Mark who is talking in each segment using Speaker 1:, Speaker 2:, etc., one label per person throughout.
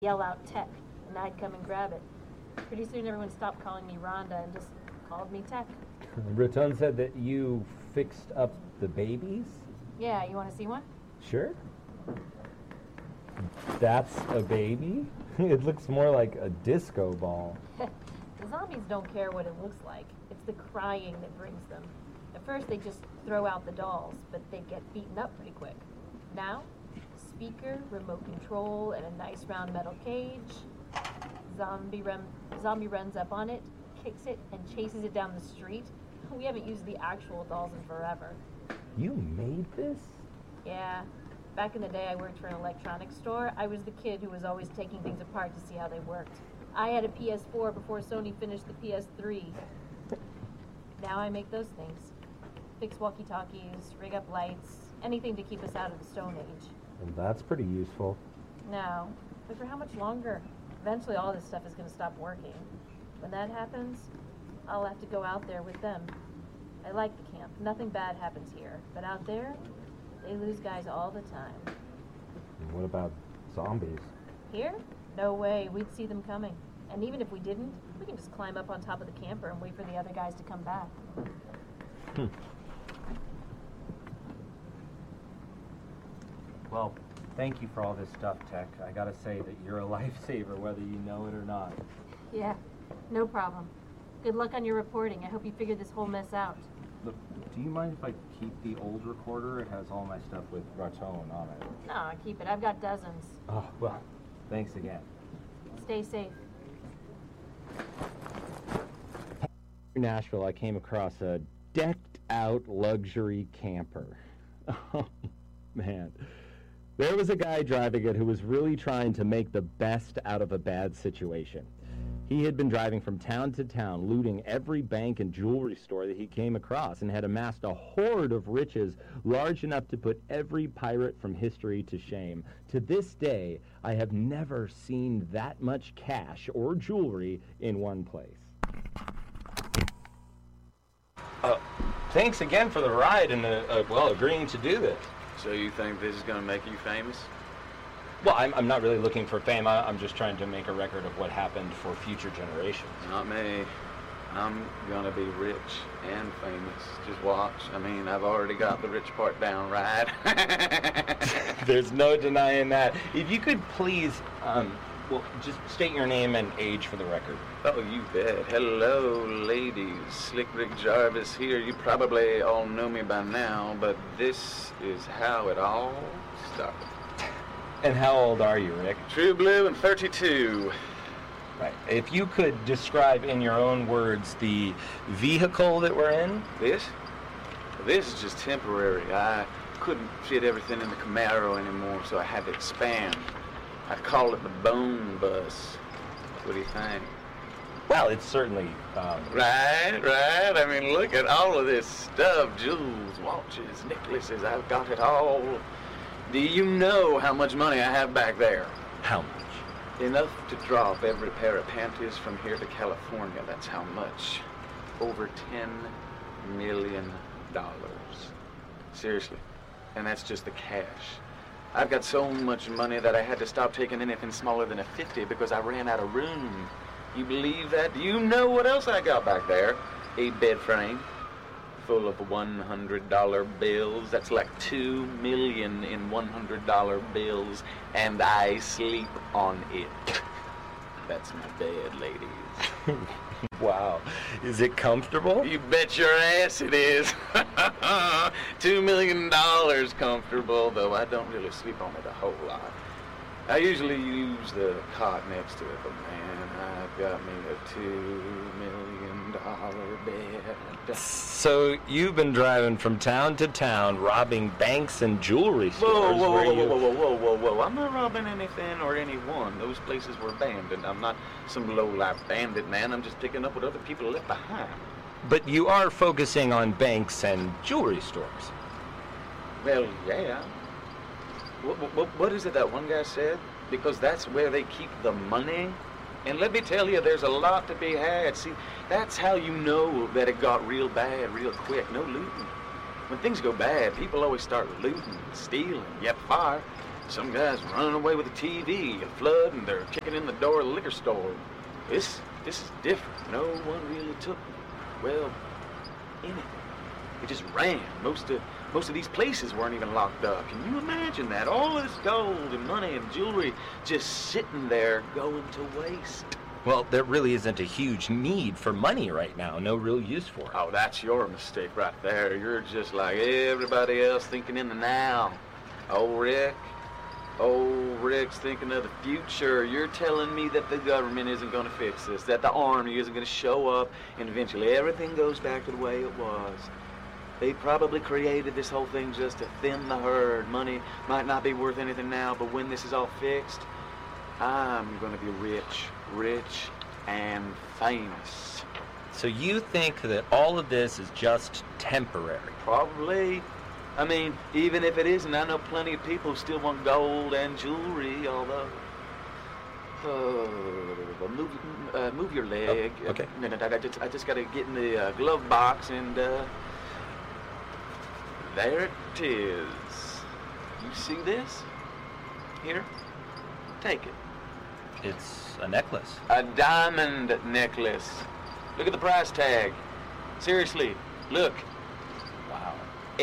Speaker 1: yell out tech, and I'd come and grab it. Pretty soon everyone stopped calling me Rhonda and just called me Tech.
Speaker 2: Raton said that you fixed up the babies?
Speaker 1: Yeah, you want to see one?
Speaker 2: Sure. That's a baby? It looks more like a disco ball.
Speaker 1: The zombies don't care what it looks like. It's the crying that brings them. At first they just throw out the dolls, but they get beaten up pretty quick. Now, speaker, remote control, and a nice round metal cage. Zombie runs up on it, kicks it, and chases it down the street. We haven't used the actual dolls in forever.
Speaker 2: You made this?
Speaker 1: Yeah. Back in the day, I worked for an electronics store. I was the kid who was always taking things apart to see how they worked. I had a PS4 before Sony finished the PS3. Now I make those things. Fix walkie-talkies, rig up lights, anything to keep us out of the Stone Age.
Speaker 2: And that's pretty useful.
Speaker 1: No, but for how much longer? Eventually all this stuff is going to stop working. When that happens, I'll have to go out there with them. I like the camp. Nothing bad happens here. But out there, they lose guys all the time.
Speaker 2: And what about zombies?
Speaker 1: Here? No way. We'd see them coming. And even if we didn't, we can just climb up on top of the camper and wait for the other guys to come back.
Speaker 2: Well, thank you for all this stuff, Tech. I gotta say that you're a lifesaver, whether you know it or not.
Speaker 1: Yeah, no problem. Good luck on your reporting. I hope you figure this whole mess out.
Speaker 2: Look, do you mind if I keep the old recorder? It has all my stuff with Raton on it.
Speaker 1: No, keep it. I've got dozens.
Speaker 2: Oh, well, thanks again.
Speaker 1: Stay safe.
Speaker 2: In Nashville, I came across a decked-out luxury camper. Oh, man. There was a guy driving it who was really trying to make the best out of a bad situation. He had been driving from town to town, looting every bank and jewelry store that he came across, and had amassed a hoard of riches large enough to put every pirate from history to shame. To this day, I have never seen that much cash or jewelry in one place. Thanks again for the ride and, agreeing to do this.
Speaker 3: So you think this is going to make you famous?
Speaker 2: Well, I'm not really looking for fame. I'm just trying to make a record of what happened for future generations.
Speaker 3: Not me. I'm going to be rich and famous. Just watch. I mean, I've already got the rich part down right.
Speaker 2: There's no denying that. If you could please, just state your name and age for the record.
Speaker 3: Oh, you bet. Hello, ladies. Slick Rick Jarvis here. You probably all know me by now, but this is how it all started.
Speaker 2: And how old are you, Rick?
Speaker 3: True blue and 32.
Speaker 2: Right. If you could describe in your own words the vehicle that we're in.
Speaker 3: This? This is just temporary. I couldn't fit everything in the Camaro anymore, so I had to expand. I call it the Bone Bus. What do you think?
Speaker 2: Well, it's certainly...
Speaker 3: Right. I mean, look at all of this stuff. Jewels, watches, necklaces. I've got it all. Do you know how much money I have back there?
Speaker 2: How much?
Speaker 3: Enough to drop every pair of panties from here to California. That's how much. Over $10 million. Seriously. And that's just the cash. I've got so much money that I had to stop taking anything smaller than a 50 because I ran out of room. You believe that? Do you know what else I got back there? A bed frame full of $100 bills. That's like $2 million in $100 bills, and I sleep on it. That's my bed, ladies.
Speaker 2: Wow. Is it comfortable?
Speaker 3: You bet your ass it is. $2 million comfortable, though I don't really sleep on it a whole lot. I usually use the cot next to it, but man, I've got me a $2 million bed.
Speaker 2: So you've been driving from town to town, robbing banks and jewelry stores.
Speaker 3: Whoa. I'm not robbing anything or anyone. Those places were abandoned. I'm not some low-life bandit, man. I'm just picking up what other people left behind.
Speaker 2: But you are focusing on banks and jewelry stores.
Speaker 3: Well, yeah. What is it that one guy said? Because that's where they keep the money. And let me tell you, there's a lot to be had. See, that's how you know that it got real bad real quick. No looting. When things go bad, people always start looting, stealing, yet fire. Some guys running away with a TV, a flood, and they're kicking in the door of the liquor store. This is different. No one really took, well, anything. It just ran. Most of these places weren't even locked up. Can you imagine that? All this gold and money and jewelry just sitting there going to waste.
Speaker 2: Well, there really isn't a huge need for money right now. No real use for it.
Speaker 3: Oh, that's your mistake right there. You're just like everybody else thinking in the now. Old Rick's thinking of the future. You're telling me that the government isn't going to fix this, that the army isn't going to show up, and eventually everything goes back to the way it was. They probably created this whole thing just to thin the herd. Money might not be worth anything now, but when this is all fixed, I'm going to be rich and famous.
Speaker 2: So you think that all of this is just temporary?
Speaker 3: Probably. I mean, even if it isn't, I know plenty of people who still want gold and jewelry, although... move your leg.
Speaker 2: Oh, okay.
Speaker 3: A minute, I just got to get in the glove box and, there it is. You see this? Here? Take it.
Speaker 2: It's a necklace.
Speaker 3: A diamond necklace. Look at the price tag. Seriously, look.
Speaker 2: Wow.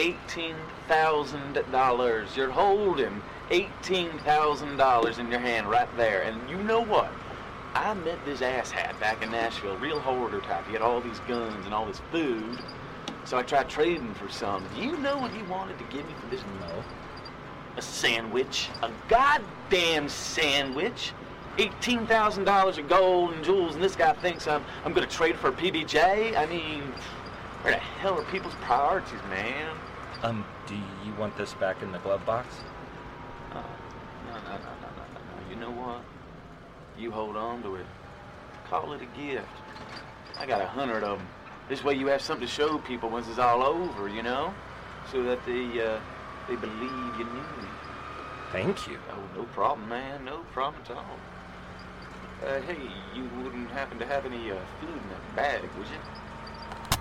Speaker 3: $18,000. You're holding $18,000 in your hand right there. And you know what? I met this asshat back in Nashville, real hoarder type. He had all these guns and all this food. So I tried trading for some. Do you know what he wanted to give me for this?
Speaker 2: No.
Speaker 3: A sandwich. A goddamn sandwich. $18,000 of gold and jewels, and this guy thinks I'm going to trade for a PBJ? I mean, where the hell are people's priorities, man?
Speaker 2: Do you want this back in the glove box?
Speaker 3: No. You know what? You hold on to it. Call it a gift. I got 100 of them. This way you have something to show people once it's all over, you know? So that they believe you knew me.
Speaker 2: Thank you.
Speaker 3: Oh, no problem, man. No problem at all. Hey, you wouldn't happen to have any food in that bag, would you?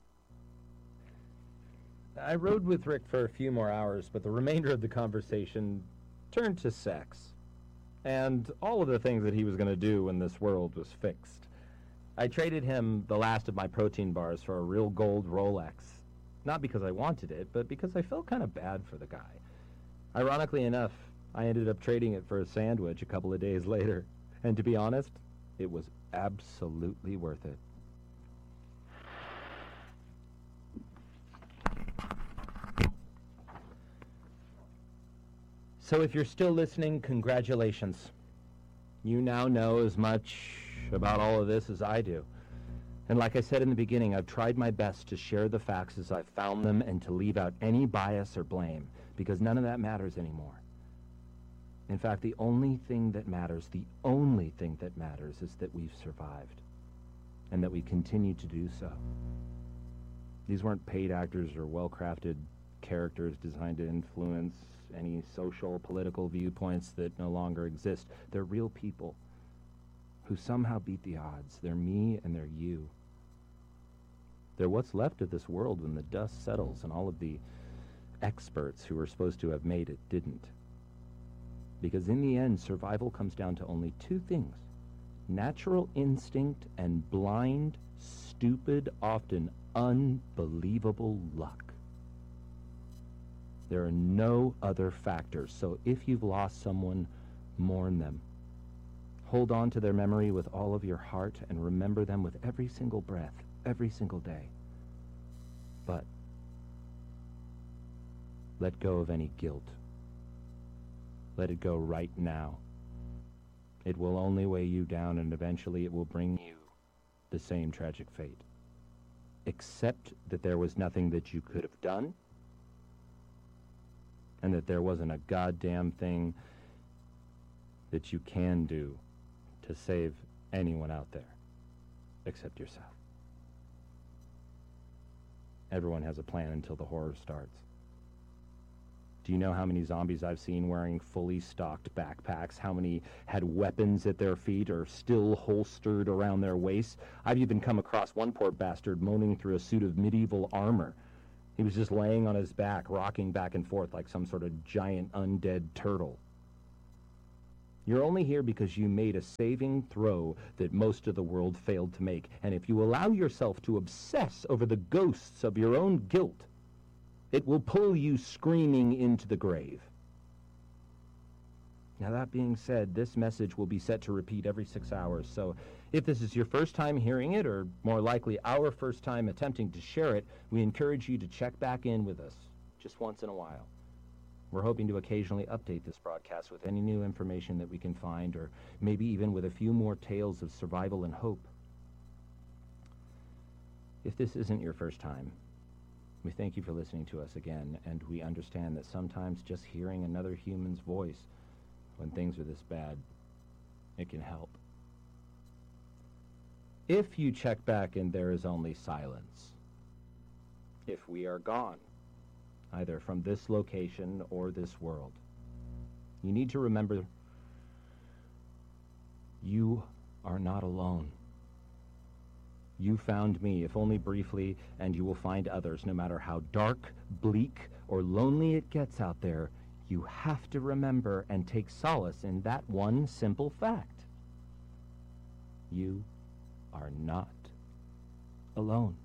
Speaker 2: I rode with Rick for a few more hours, but the remainder of the conversation turned to sex. And all of the things that he was going to do when this world was fixed. I traded him the last of my protein bars for a real gold Rolex. Not because I wanted it, but because I felt kind of bad for the guy. Ironically enough, I ended up trading it for a sandwich a couple of days later. And to be honest, it was absolutely worth it. So if you're still listening, congratulations. You now know as much about all of this as I do. And like I said in the beginning, I've tried my best to share the facts as I've found them and to leave out any bias or blame, because none of that matters anymore. In fact, the only thing that matters is that we've survived, and that we continue to do so. These weren't paid actors or well-crafted characters designed to influence any social, political viewpoints that no longer exist. They're real people who somehow beat the odds. They're me and they're you. They're what's left of this world when the dust settles and all of the experts who were supposed to have made it didn't. Because in the end, survival comes down to only two things: natural instinct and blind, stupid, often unbelievable luck. There are no other factors, so if you've lost someone, mourn them. Hold on to their memory with all of your heart and remember them with every single breath, every single day. But let go of any guilt. Let it go right now. It will only weigh you down, and eventually it will bring you the same tragic fate. Accept that there was nothing that you could have done, and that there wasn't a goddamn thing that you can do to save anyone out there except yourself. Everyone has a plan until the horror starts. Do you know how many zombies I've seen wearing fully stocked backpacks? How many had weapons at their feet or still holstered around their waists? I've even come across one poor bastard moaning through a suit of medieval armor. He was just laying on his back, rocking back and forth like some sort of giant undead turtle. You're only here because you made a saving throw that most of the world failed to make. And if you allow yourself to obsess over the ghosts of your own guilt, it will pull you screaming into the grave. Now, that being said, this message will be set to repeat every 6 hours, so if this is your first time hearing it, or more likely our first time attempting to share it, we encourage you to check back in with us just once in a while. We're hoping to occasionally update this broadcast with any new information that we can find, or maybe even with a few more tales of survival and hope. If this isn't your first time, we thank you for listening to us again, and we understand that sometimes just hearing another human's voice when things are this bad, it can help. If you check back and there is only silence, if we are gone, either from this location or this world, you need to remember you are not alone. You found me, if only briefly, and you will find others. No matter how dark, bleak, or lonely it gets out there, you have to remember and take solace in that one simple fact. You are not alone.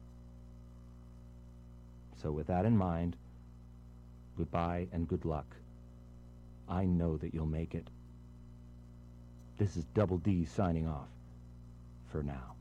Speaker 2: So with that in mind, goodbye and good luck. I know that you'll make it. This is Double D signing off for now.